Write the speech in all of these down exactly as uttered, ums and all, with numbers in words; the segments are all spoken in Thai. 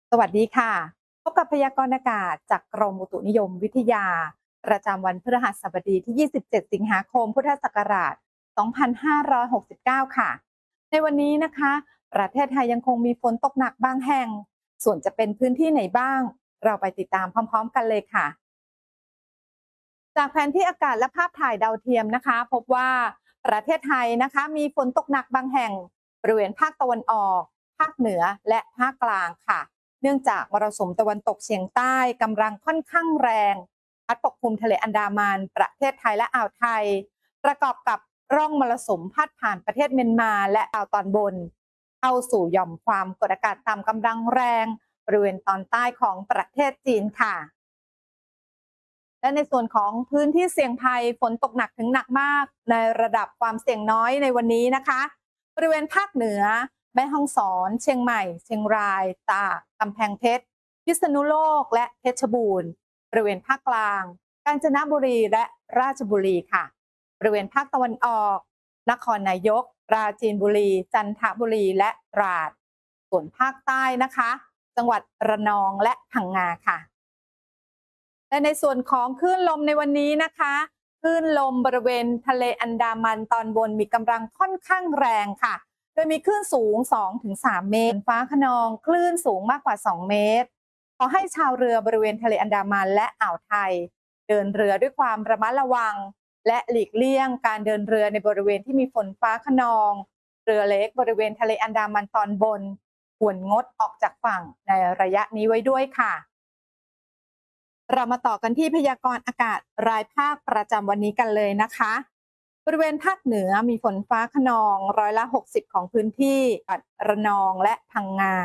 สวัสดีค่ะพบกับพยากรณ์อากาศจากกรมอุตุนิยมวิทยาประจำวันพฤหัสบดีที่ ยี่สิบเจ็ด สิงหาคม พุทธศักราช สองพันห้าร้อยหกสิบเก้า ค่ะ ในวันนี้นะคะ ประเทศไทยยังคงมีฝนตกหนักบางแห่ง ส่วนจะเป็นพื้นที่ไหนบ้าง เราไปติดตามพร้อมๆกันเลยค่ะ จากแผนที่อากาศและภาพถ่ายดาวเทียมนะคะพบว่าประเทศไทยนะคะมีฝนตกหนักบางแห่งบริเวณภาคตะวันออกภาคเหนือและภาคกลางค่ะเนื่องจากมรสุมตะวันตกเฉียงใต้กำลังค่อนข้างแรงพัดปกคลุมทะเลอันดามันประเทศไทยและอ่าวไทยประกอบกับร่องมรสุมพาดผ่านประเทศเมียนมาและอ่าวตอนบนเข้าสู่หย่อมความกดอากาศต่ำกำลังแรงบริเวณตอนใต้ของประเทศจีนค่ะ และในส่วนของพื้นที่เสี่ยงภัยฝนตกหนักถึงหนักมากในระดับความเสี่ยงน้อยในวันนี้นะคะบริเวณภาคเหนือแม่ฮ่องสอนเชียงใหม่เชียงรายตากกำแพงเพชรพิษณุโลกและเพชรบูรณ์บริเวณภาคกลางกาญจนบุรีและราชบุรีค่ะบริเวณภาคตะวันออกนครนายกปราจีนบุรีจันทบุรีและตราดส่วนภาคใต้นะคะจังหวัดระนองและพังงาค่ะ และในส่วนของคลื่นลมในวันนี้นะคะคลื่นลมบริเวณทะเลอันดามันตอนบนมีกำลังค่อนข้างแรงค่ะโดยมีคลื่นสูง สองถึงสาม เมตรฟ้าคะนองคลื่นสูงมากกว่า สอง เมตรขอให้ชาวเรือบริเวณทะเลอันดามันและอ่าวไทยเดินเรือด้วยความระมัดระวังและหลีกเลี่ยงการเดินเรือในบริเวณที่มีฝนฟ้าคะนองเรือเล็กบริเวณทะเลอันดามันตอนบนควรงดออกจากฝั่งในระยะนี้ไว้ด้วยค่ะ เรามาต่อกันที่พยากรณ์อากาศรายภาคประจำวันนี้กันเลยนะคะ บริเวณภาคเหนือมีฝนฟ้าคะนองร้อยละหกสิบของพื้นที่ปัดระนองและพังงา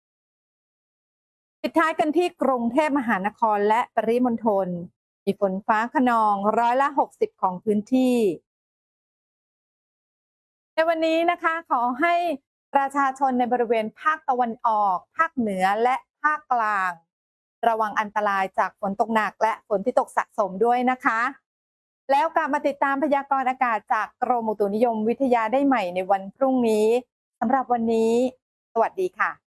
ปิดท้ายกันที่กรุงเทพมหานครและปริมณฑลมีฝนฟ้าคะนองร้อยละหกสิบของพื้นที่ ในวันนี้นะคะขอให้ประชาชนในบริเวณภาคตะวันออกภาคเหนือและภาคกลางระวังอันตรายจากฝนตกหนักและฝนที่ตกสะสมด้วยนะคะแล้วกลับมาติดตามพยากรณ์อากาศจากกรมอุตุนิยมวิทยาได้ใหม่ในวันพรุ่งนี้สำหรับวันนี้สวัสดีค่ะ